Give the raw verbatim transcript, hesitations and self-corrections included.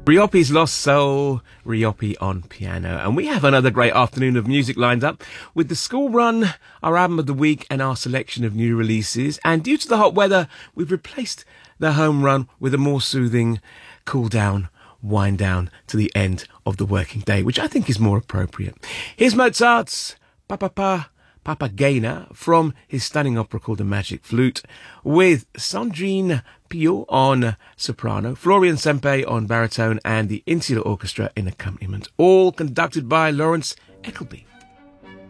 Riopi's Lost Soul, Riopi on piano. And we have another great afternoon of music lined up with the school run, our album of the week and our selection of new releases. And due to the hot weather, we've replaced the home run with a more soothing cool down, wind down to the end of the working day, which I think is more appropriate. Here's Mozart's Pa Pa Pa Papagena from his stunning opera called The Magic Flute, with Sandrine Pio on soprano, Florian Sempe on baritone, and the Insular Orchestra in accompaniment, all conducted by Lawrence Eckelby.